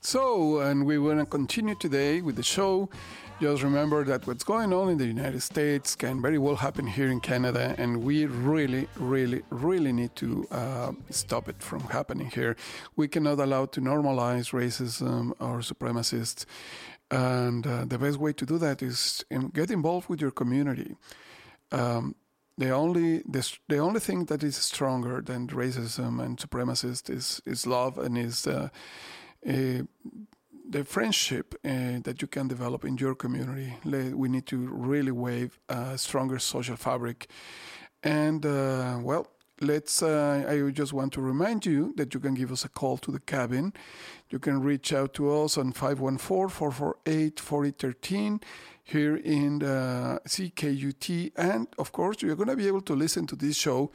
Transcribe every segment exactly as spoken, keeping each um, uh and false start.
So, and we want to continue today with the show. Just remember that what's going on in the United States can very well happen here in Canada, and we really, really, really need to uh, stop it from happening here. We cannot allow to normalize racism or supremacists, and uh, the best way to do that is in, get involved with your community. Um, the only the, the only thing that is stronger than racism and supremacists is is love and is uh, a, the friendship uh, that you can develop in your community. We need to really wave a stronger social fabric. And, uh, well, let's. Uh, I just want to remind you that you can give us a call to the cabin. You can reach out to us on five one four, four four eight, four zero one three here in uh, C K U T. And, of course, you're going to be able to listen to this show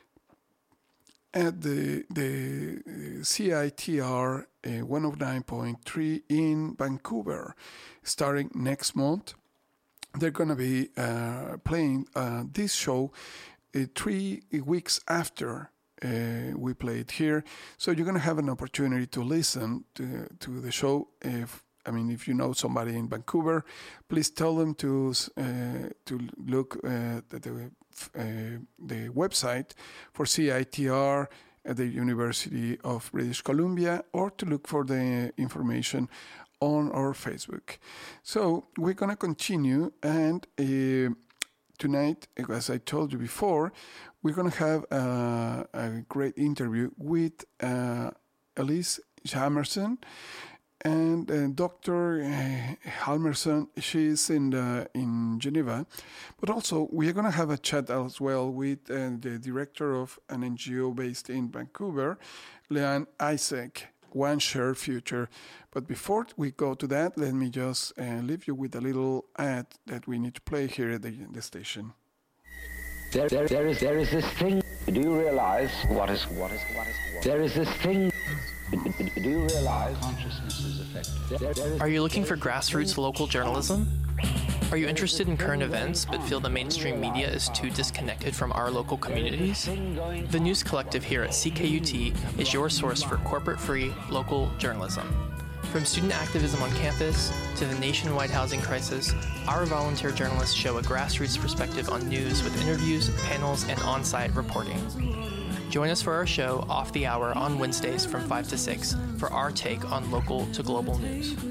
at the the C I T R uh, one oh nine point three in Vancouver, starting next month. They're going to be uh, playing uh, this show uh, three weeks after uh, we play it here. So you're going to have an opportunity to listen to, to the show. If I mean, if you know somebody in Vancouver, please tell them to uh, to look uh, at the uh, the website for C I T R at the University of British Columbia, or to look for the information on our Facebook. So we're going to continue, and uh, tonight, as I told you before, we're going to have uh, a great interview with uh, Elise Halmerson. And uh, Doctor Uh, Halmerson, she's in the, in Geneva, but also we are going to have a chat as well with uh, the director of an N G O based in Vancouver, Leanne Isaac, One Shared Future. But before we go to that, let me just uh, leave you with a little ad that we need to play here at the, the station. There, there, there is, there is this thing. Do you realize what is, what is, what is, what? There is this thing. Do you realize consciousness is affected? Are you looking for grassroots local journalism? Are you interested in current events but feel the mainstream media is too disconnected from our local communities? The News Collective here at C K U T is your source for corporate-free local journalism. From student activism on campus to the nationwide housing crisis, our volunteer journalists show a grassroots perspective on news with interviews, panels, and on-site reporting. Join us for our show Off the Hour on Wednesdays from five to six for our take on local to global news.